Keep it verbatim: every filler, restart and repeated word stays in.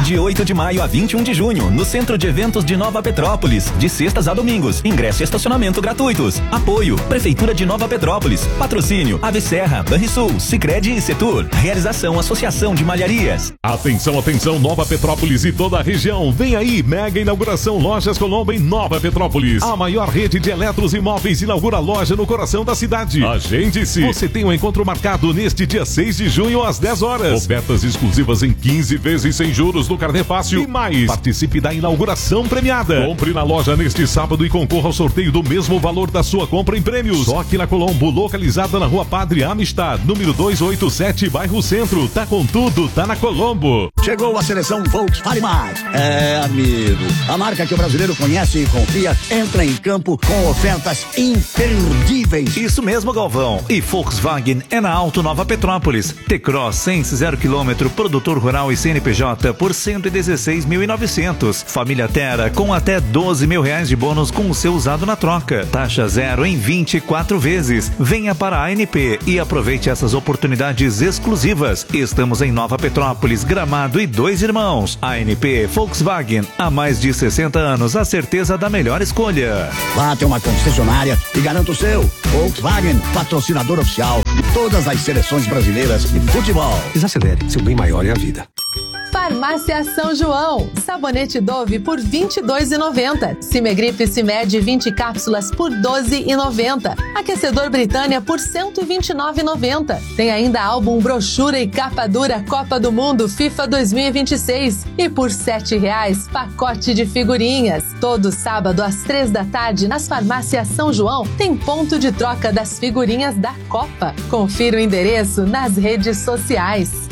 De oito de maio a vinte e um de junho, no Centro de Eventos de Nova Petrópolis. De sextas a domingos. Ingresso e estacionamento gratuitos. Apoio: Prefeitura de Nova Petrópolis. Patrocínio: Ave Serra, Banrisul, Sicredi e Setur. Realização: Associação de Malharias. Atenção, atenção, Nova Petrópolis e toda a região. Vem aí, mega inauguração Lojas Colombo em Nova Petrópolis. A maior rede de eletros e móveis inaugura a loja no coração da cidade. Agende-se. Você tem um encontro marcado neste dia seis de junho às dez horas. Ofertas exclusivas em quinze vezes sem juros no Carnê Fácil e mais. Participe da inauguração premiada. Compre na loja neste sábado e concorra ao sorteio do mesmo valor da sua compra em prêmios. Só aqui na Colombo, localizada na Rua Padre Amistad, número duzentos e oitenta e sete, bairro Centro. Tá com tudo, tá na Colombo. Chegou a seleção Volkswagen Mais. É, amigo, a marca que o brasileiro conhece e confia entra em campo com ofertas imperdíveis. Isso mesmo, Galvão. E Volkswagen é na Auto Nova Petrópolis. T-Cross Sense zero quilômetro, produtor rural e C N P J por cento e dezesseis mil e novecentos. Família Terra com até doze mil reais de bônus com o seu usado na troca. Taxa zero em vinte e quatro vezes. Venha para a A N P e aproveite essas oportunidades exclusivas. Estamos em Nova Petrópolis, Gramado e Dois Irmãos. A N P Volkswagen, há mais de sessenta anos, a certeza da melhor escolha. Vá ter uma concessionária e garanta o seu. Volkswagen, patrocinador oficial de todas as seleções brasileiras de futebol. Desacelere, seu bem maior é a vida. Farmácia São João. Sabonete Dove por vinte e dois reais e noventa centavos. Cimegripe Cimed vinte cápsulas por doze reais e noventa centavos. Aquecedor Britânia por cento e vinte e nove reais e noventa centavos. Tem ainda álbum, brochura e capa dura Copa do Mundo FIFA dois mil e vinte e seis. E por sete reais, pacote de figurinhas. Todo sábado às três da tarde, nas Farmácias São João, tem ponto de troca das figurinhas da Copa. Confira o endereço nas redes sociais.